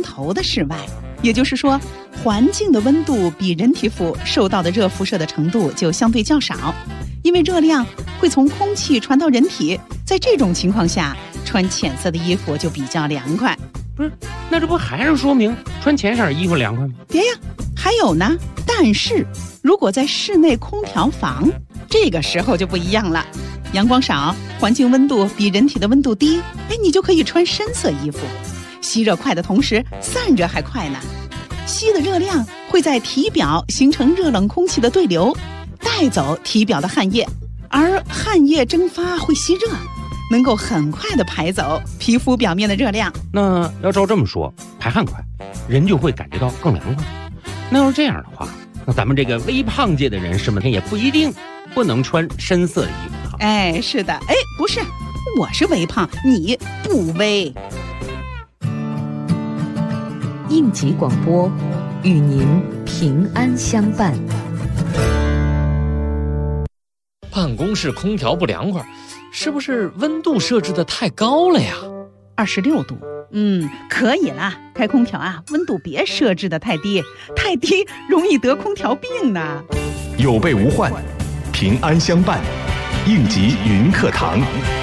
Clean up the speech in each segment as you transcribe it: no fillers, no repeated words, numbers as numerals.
头的室外，也就是说，环境的温度比人体肤受到的热辐射的程度就相对较少，因为热量会从空气传到人体，在这种情况下，穿浅色的衣服就比较凉快。 不是，那这不还是说明穿浅色衣服凉快吗？ 别呀，还有呢。但是如果在室内空调房，这个时候就不一样了。阳光少，环境温度比人体的温度低，你就可以穿深色衣服。吸热快的同时，散热还快呢。吸的热量会在体表形成热冷空气的对流，带走体表的汗液，而汗液蒸发会吸热，能够很快地排走皮肤表面的热量。 那要照这么说，排汗快，人就会感觉到更凉快。那要是这样的话，那咱们这个微胖界的人士们也不一定不能穿深色的衣服哈。 是的，不是，我是微胖，你不微。 应急广播，与您平安相伴。 办公室空调不凉快，是不是温度设置的太高了呀 ？26度，可以了。开空调啊，温度别设置的太低，太低容易得空调病呢。 有备无患，平安相伴。应急云课堂。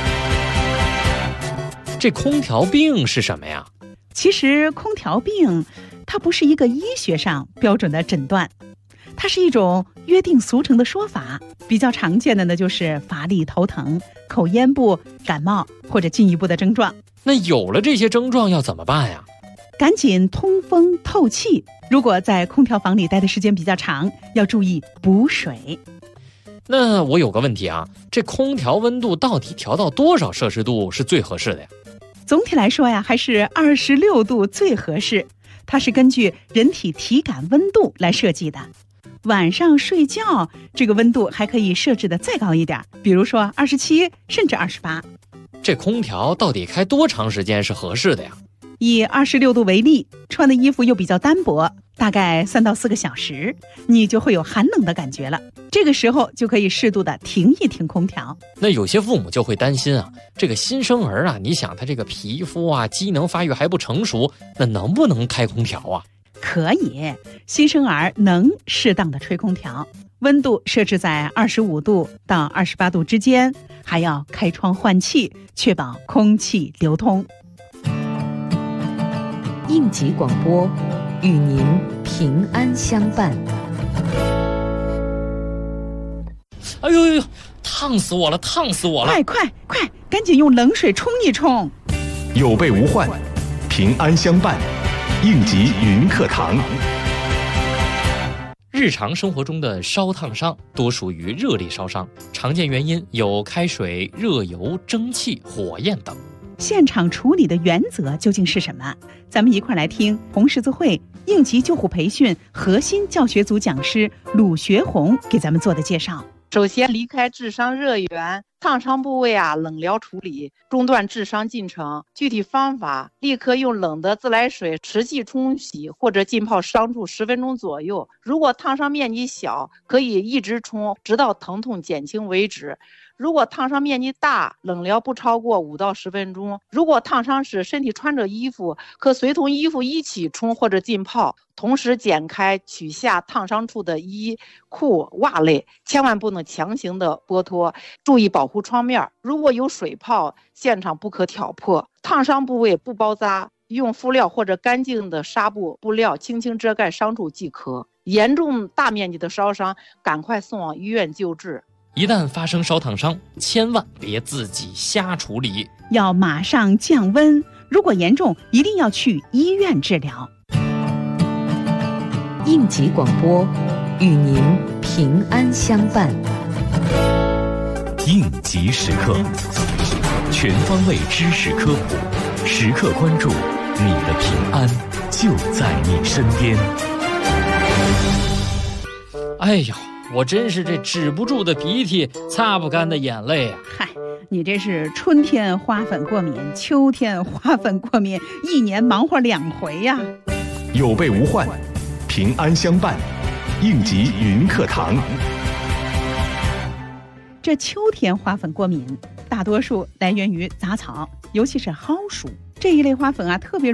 这空调病是什么呀？ 其实空调病它不是一个医学上标准的诊断，它是一种约定俗成的说法。比较常见的呢就是乏力、头疼、口咽部、感冒或者进一步的症状。 那有了这些症状要怎么办呀？ 赶紧通风透气，如果在空调房里待的时间比较长，要注意补水。 那我有个问题啊，这空调温度到底调到多少摄氏度是最合适的呀？ 总体来说呀，还是26度最合适。它是根据人体体感温度来设计的。晚上睡觉，这个温度还可以设置的再高一点，比如说27甚至28。 这空调到底开多长时间是合适的呀？ 以26度为例，穿的衣服又比较单薄，大概3到4个小时，你就会有寒冷的感觉了。这个时候就可以适度的停一停空调。 那有些父母就会担心啊，这个新生儿啊，你想他这个皮肤啊，机能发育还不成熟，那能不能开空调啊？ 可以，新生儿能适当的吹空调，温度设置在25度到28度之间，还要开窗换气，确保空气流通。 应急广播，与您平安相伴。 哎呦，烫死我了，烫死我了！ 快，赶紧用冷水冲一冲。 有备无患，平安相伴。应急云课堂。 日常生活中的烧烫伤多属于热力烧伤，常见原因有开水、热油、蒸汽、火焰等。 现场处理的原则究竟是什么？咱们一块来听红十字会应急救护培训核心教学组讲师鲁学红给咱们做的介绍。 首先离开致伤热源，烫伤部位冷疗处理，中断致伤进程。具体方法：立刻用冷的自来水持续冲洗或者浸泡伤处10分钟左右。如果烫伤面积小，可以一直冲，直到疼痛减轻为止。如果烫伤面积大，冷疗不超过5到10分钟。如果烫伤时身体穿着衣服，可随同衣服一起冲或者浸泡，同时剪开取下烫伤处的衣裤袜类，千万不能强行的剥脱，注意保护创面。如果有水泡，现场不可挑破。烫伤部位不包扎，用敷料或者干净的纱布布料轻轻遮盖伤处即可。严重大面积的烧伤，赶快送往医院救治。 一旦发生烧烫伤，千万别自己瞎处理， 要马上降温。如果严重，一定要去医院治疗。 应急广播，与您平安相伴。 应急时刻，全方位知识科普，时刻关注你的平安就在你身边。 哎呦，我真是这止不住的鼻涕，擦不干的眼泪啊！ 嗨，你这是春天花粉过敏，秋天花粉过敏，一年忙活2回呀。 有备无患，平安相伴。应急云课堂。 这秋天花粉过敏，大多数来源于杂草，尤其是蒿属这一类花粉特别